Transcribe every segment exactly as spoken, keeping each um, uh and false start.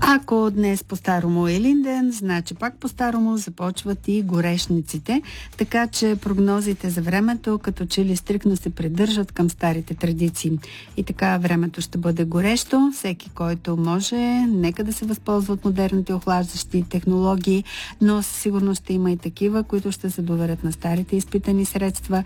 Ако днес по-старому е Илинден, значи пак по-старому започват и горешниците, така че прогнозите за времето като че ли стрикно се придържат към старите традиции. И така времето ще бъде горещо, всеки който може, нека да се възползва от модерните охлаждащи технологии, но със сигурност ще има и такива, които ще се доверят на старите изпитани средства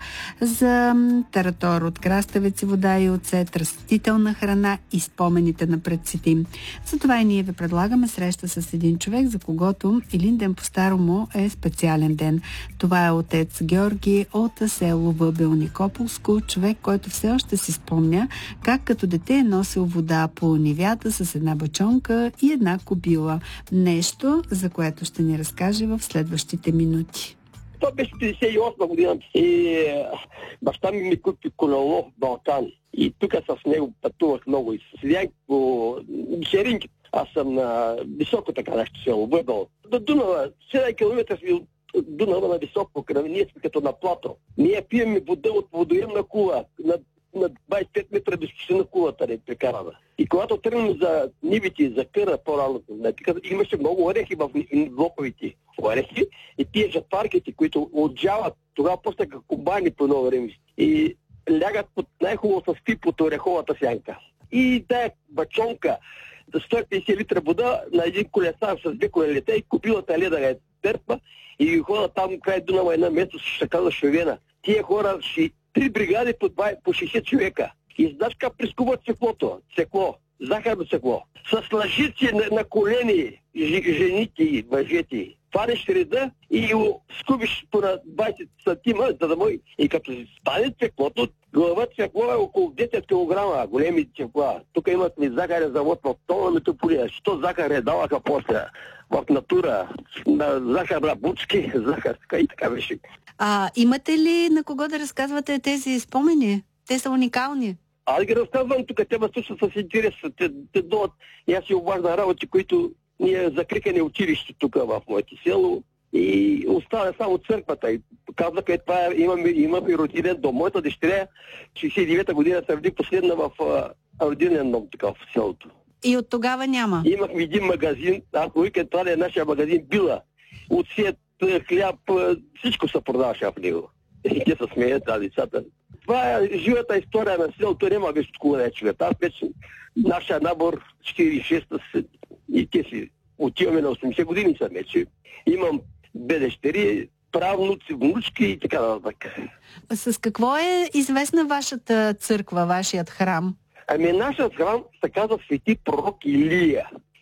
за таратор от краставици, вода и оцет, растителна храна и спомените на предците им. Затова и ние ви предлагаме среща с един човек, за когото Илинден по-старому е специален ден. Това е отец Георги от село Въбел Никополско, човек, който все още си спомня как като дете е носил вода по нивята с една бачонка и една кобила. Нещо, за което ще ни разкаже в следващите минути. Това беше петдесет и осма година и баща ми ми купи колело в Балкан. И тук с него пътувах много и седях по Шеринки. Аз съм на високо така нашето село, Въбел. До Дунава, седем километра сме от Дунава на високо кръв. Ние сме като на плато. Ние пием вода от водоемна кула. На, на двайсет и пет метра безпочина кулата не прекарана. И когато тръгнем за нивите, за къра по-рано, имаше много орехи в блоковите орехи и тия жатварките, които отжават, тогава почнаха комбайни по ново време. И лягат под най-хубаво с тип от ореховата сянка. И тая бачонка, сто и петдесет литра вода на един колесар с две колелета и кобилата леда е терпа и хора там край Дунава една место ще казва Шовена. Тия хора, ши, три бригади по, по шейсет човека. И знаеш как прескуват цеклото? Цекло, захарно цекло. С лъжици на, на колени, жените и мъжете. Фанеш реда и го скубиш по на двайсет сантима, за да може. И като стане цеклото, глава цекло е около десет килограма, големи цекла. Тук имат ми захарен завод в Толна Метрополия. Що захар е даваха после в натура, на захар бучки, захарска и така беше. А имате ли на кого да разказвате тези спомени? Те са уникални. Аз ги разказвам тук, те ме слушат с интерес. Те, те дойдат и аз си обаждам работи, които ние закрикане училище тук в моето село и остава само църквата. И казаха, е, това имаме, имаме родинен дом. Моята дъщеря, шейсет и девета година, се роди последна в а, родинен дом така в селото. И от тогава няма? Имахме един магазин, ако викам, това е нашия магазин Била. Оцет, хляб, всичко се продаваше в него. И те се смеят, а децата. Това е живата история на селото, няма беше такова нечего. Аз вече нашия набор четиридесет и шеста и те си отиваме на осемдесет години са вече. Имам две дъщери, правнуци, внучки и така нататък. С какво е известна вашата църква, вашият храм? Ами нашият храм се казва Свети пророк Илия.